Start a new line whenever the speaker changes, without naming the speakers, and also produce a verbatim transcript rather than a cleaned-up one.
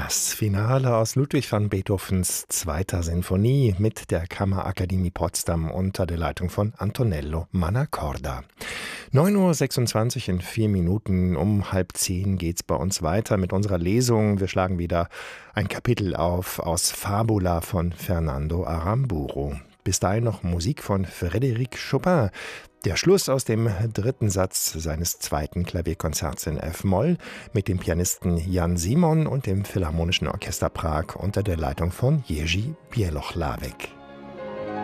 Das Finale aus Ludwig van Beethovens zweiter Sinfonie mit der Kammerakademie Potsdam unter der Leitung von Antonello Mannacorda. neun Uhr sechsundzwanzig in vier Minuten, um halb zehn geht's bei uns weiter mit unserer Lesung. Wir schlagen wieder ein Kapitel auf aus Fabula von Fernando Aramburu. Bis dahin noch Musik von Frédéric Chopin. Der Schluss aus dem dritten Satz seines zweiten Klavierkonzerts in F-Moll mit dem Pianisten Jan Simon und dem Philharmonischen Orchester Prag unter der Leitung von Jerzy Bielochlawek.